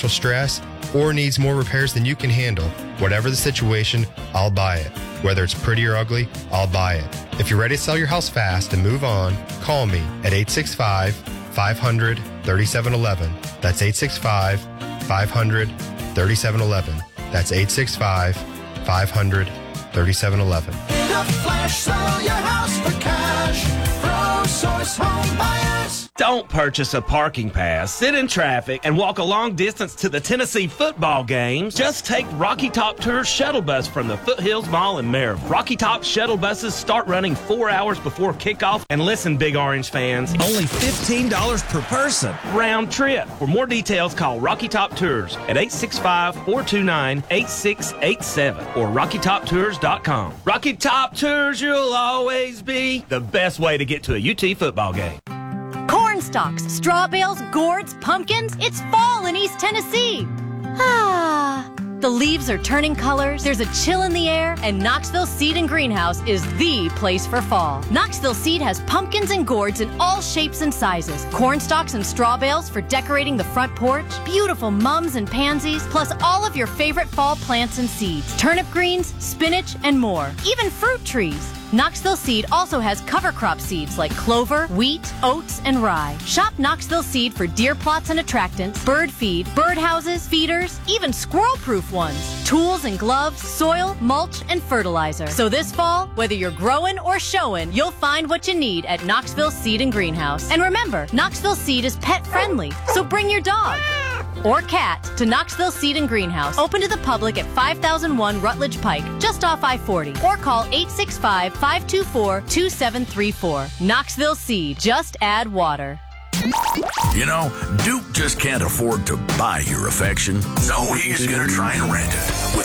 financial stress, or needs more repairs than you can handle, whatever the situation, I'll buy it. Whether it's pretty or ugly, I'll buy it. If you're ready to sell your house fast and move on, call me at 865-500-3711. That's 865-500-3711. That's 865-500-3711. In a flash, sell your house for cash. ProSource Home Buyers. Don't purchase a parking pass, sit in traffic, and walk a long distance to the Tennessee football games. Just take Rocky Top Tours shuttle bus from the Foothills Mall in Maryville. Rocky Top shuttle buses start running 4 hours before kickoff. And listen, Big Orange fans, only $15 per person. Round trip. For more details, call Rocky Top Tours at 865-429-8687 or RockyTopTours.com. Rocky Top Tours, you'll always be the best way to get to a UT football game. Corn stalks, straw bales, gourds, pumpkins. It's fall in East Tennessee. The leaves are turning colors, there's a chill in the air, and Knoxville Seed and Greenhouse is the place for fall. Knoxville Seed has pumpkins and gourds in all shapes and sizes, corn stalks and straw bales for decorating the front porch, beautiful mums and pansies, plus all of your favorite fall plants and seeds, turnip greens, spinach, and more, even fruit trees. Knoxville Seed also has cover crop seeds like clover, wheat, oats, and rye. Shop Knoxville Seed for deer plots and attractants, bird feed, birdhouses, feeders, even squirrel-proof ones, tools and gloves, soil, mulch, and fertilizer. So this fall, whether you're growing or showing, you'll find what you need at Knoxville Seed and Greenhouse. And remember, Knoxville Seed is pet-friendly, so bring your dog or cat to Knoxville Seed and Greenhouse, open to the public at 5001 Rutledge Pike, just off I-40, or call 865-524-2734. Knoxville Seed, just add water. You know, Duke just can't afford to buy your affection, so he's gonna try and rent it.